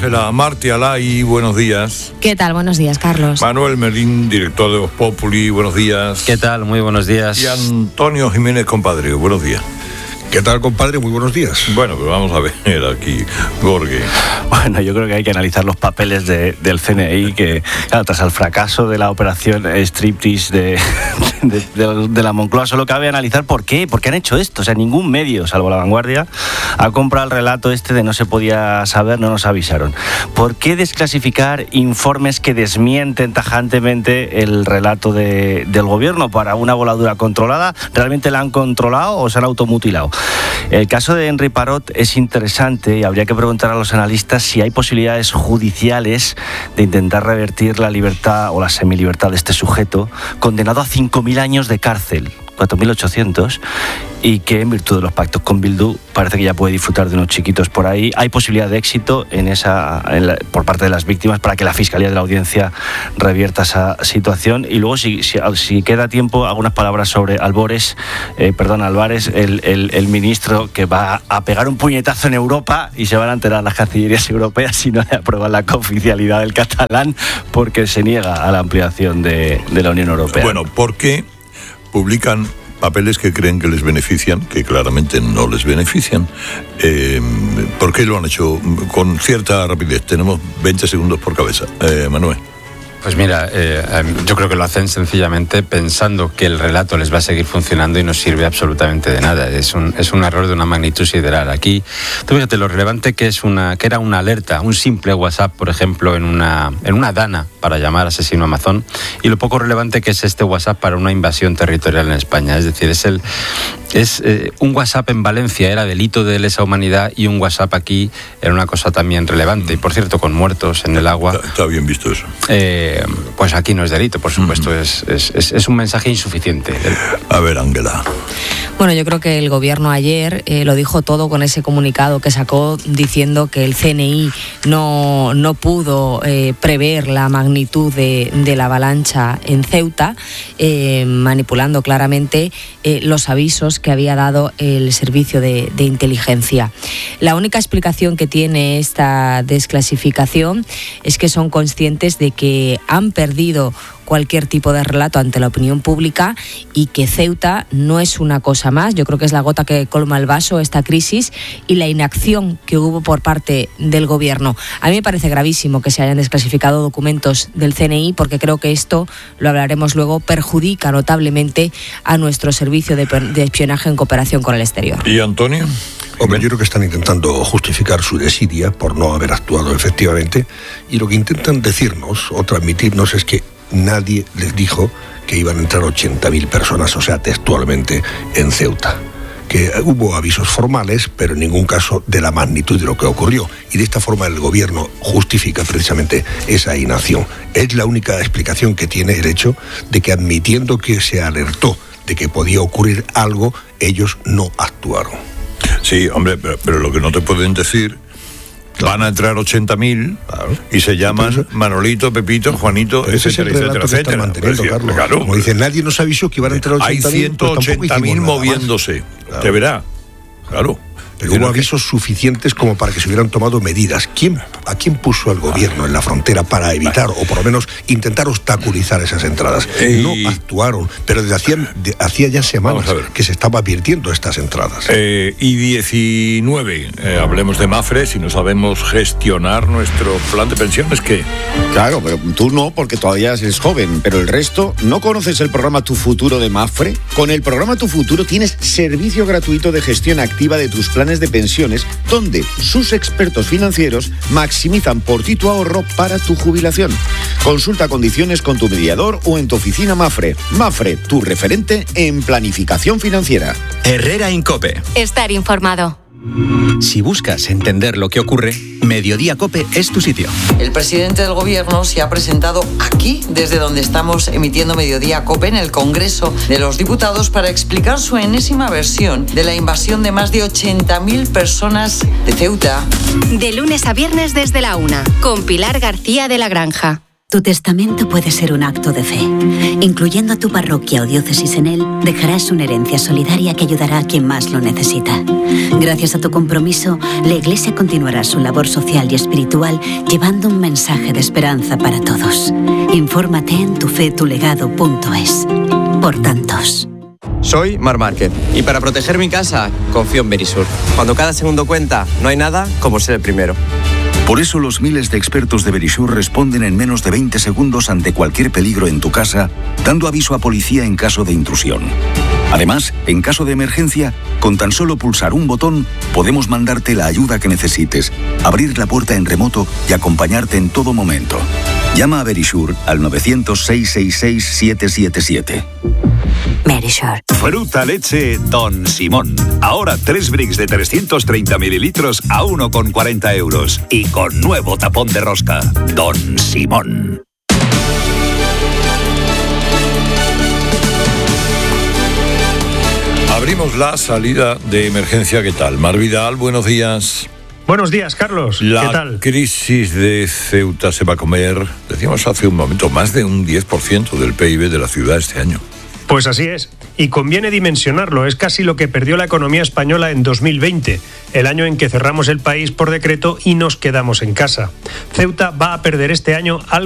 Ángela Martí Alay, buenos días. ¿Qué tal? Buenos días, Carlos. Manuel Merín, director de Voz Populi, buenos días. ¿Qué tal? Muy buenos días. Y Antonio Jiménez, compadre, buenos días. ¿Qué tal, compadre? Muy buenos días. Bueno, pero vamos a ver aquí, Gorge. Bueno, yo creo que hay que analizar los papeles del CNI, que claro, tras el fracaso de la operación Striptease de la Moncloa, solo cabe analizar por qué han hecho esto. O sea, ningún medio, salvo La Vanguardia, ha comprado el relato de no se podía saber, no nos avisaron. ¿Por qué desclasificar informes que desmienten tajantemente el relato del gobierno para una voladura controlada? ¿Realmente la han controlado o se han automutilado? El caso de Henry Parot es interesante y habría que preguntar a los analistas si hay posibilidades judiciales de intentar revertir la libertad o la semilibertad de este sujeto, condenado a 5.000 años de cárcel, 4.800, y que en virtud de los pactos con Bildu parece que ya puede disfrutar de unos chiquitos por ahí. Hay posibilidad de éxito por parte de las víctimas para que la Fiscalía de la Audiencia revierta esa situación. Y luego, si queda tiempo, algunas palabras sobre Álvarez, el ministro que va a pegar un puñetazo en Europa y se van a enterar las cancillerías europeas si no le aprueban la cooficialidad del catalán, porque se niega a la ampliación de la Unión Europea. Bueno, ¿por qué publican papeles que creen que les benefician, que claramente no les benefician? ¿Por qué lo han hecho con cierta rapidez? Tenemos 20 segundos por cabeza. Manuel. Pues mira, yo creo que lo hacen sencillamente pensando que el relato les va a seguir funcionando y no sirve absolutamente de nada. Es un error de una magnitud sideral. Aquí, tú fíjate lo relevante que era una alerta, un simple WhatsApp, por ejemplo, en una dana para llamar asesino Amazon, y lo poco relevante que es este WhatsApp para una invasión territorial en España. Es decir, un WhatsApp en Valencia era delito de lesa humanidad y un WhatsApp aquí era una cosa también relevante. Y por cierto, con muertos en el agua. Está bien visto eso. Pues aquí no es delito, por supuesto, es un mensaje insuficiente. A ver, Ángela. Bueno, yo creo que el gobierno ayer lo dijo todo con ese comunicado que sacó diciendo que el CNI no pudo prever la magnitud de la avalancha en Ceuta, manipulando claramente los avisos que había dado el servicio de inteligencia. La única explicación que tiene esta desclasificación es que son conscientes de que han perdido cualquier tipo de relato ante la opinión pública y que Ceuta no es una cosa más. Yo creo que es la gota que colma el vaso, esta crisis, y la inacción que hubo por parte del gobierno. A mí me parece gravísimo que se hayan desclasificado documentos del CNI, porque creo que esto, lo hablaremos luego, perjudica notablemente a nuestro servicio de espionaje en cooperación con el exterior. ¿Y Antonio? Hombre, yo creo que están intentando justificar su desidia por no haber actuado efectivamente, y lo que intentan decirnos o transmitirnos es que nadie les dijo que iban a entrar 80.000 personas, o sea, textualmente, en Ceuta. Que hubo avisos formales, pero en ningún caso de la magnitud de lo que ocurrió. Y de esta forma el gobierno justifica precisamente esa inacción. Es la única explicación que tiene el hecho de que, admitiendo que se alertó de que podía ocurrir algo, ellos no actuaron. Sí, hombre, pero lo que no te pueden decir... Claro. Van a entrar 80.000, claro, y se llaman entonces, Manolito, Pepito, Juanito, etcétera, etcétera. Claro. Como dicen, nadie nos avisó que iban a entrar 80.000. Hay 180.000 moviéndose. Claro. Te verá. Claro. Pero hubo avisos suficientes como para que se hubieran tomado medidas. ¿A quién puso al gobierno en la frontera para evitar o por lo menos intentar obstaculizar esas entradas? No actuaron, pero desde hacía ya semanas que se estaba advirtiendo estas entradas. Y 19, hablemos de Mapfre, si no sabemos gestionar nuestro plan de pensiones, ¿qué? Claro, pero tú no, porque todavía eres joven, pero el resto, ¿no conoces el programa Tu Futuro de Mapfre? Con el programa Tu Futuro tienes servicio gratuito de gestión activa de tus planes de pensiones, donde sus expertos financieros maximizan por ti tu ahorro para tu jubilación. Consulta condiciones con tu mediador o en tu oficina Mapfre. Mapfre, tu referente en planificación financiera. Herrera Incope. Estar informado. Si buscas entender lo que ocurre, Mediodía Cope es tu sitio. El presidente del gobierno se ha presentado aquí, desde donde estamos emitiendo Mediodía Cope, en el Congreso de los Diputados, para explicar su enésima versión de la invasión de más de 80.000 personas de Ceuta. De lunes a viernes desde la 1, con Pilar García de la Granja. Tu testamento puede ser un acto de fe. Incluyendo a tu parroquia o diócesis en él, dejarás una herencia solidaria que ayudará a quien más lo necesita. Gracias a tu compromiso, la Iglesia continuará su labor social y espiritual llevando un mensaje de esperanza para todos. Infórmate en tufetulegado.es. Por tantos. Soy Mar Márquez y para proteger mi casa confío en Verisur. Cuando cada segundo cuenta, no hay nada como ser el primero. Por eso los miles de expertos de Verisur responden en menos de 20 segundos ante cualquier peligro en tu casa, dando aviso a policía en caso de intrusión. Además, en caso de emergencia, con tan solo pulsar un botón, podemos mandarte la ayuda que necesites, abrir la puerta en remoto y acompañarte en todo momento. Llama a Verisur al 900-666-777. Verisur. Fruta leche Don Simón. Ahora 3 bricks de 330 mililitros a 1,40 euros. Y con nuevo tapón de rosca. Don Simón. Abrimos la salida de emergencia. ¿Qué tal? Mar Vidal, buenos días. Buenos días, Carlos. ¿Qué tal? La crisis de Ceuta se va a comer, decíamos hace un momento, más de un 10% del PIB de la ciudad este año. Pues así es. Y conviene dimensionarlo. Es casi lo que perdió la economía española en 2020, el año en que cerramos el país por decreto y nos quedamos en casa. Ceuta va a perder este año algo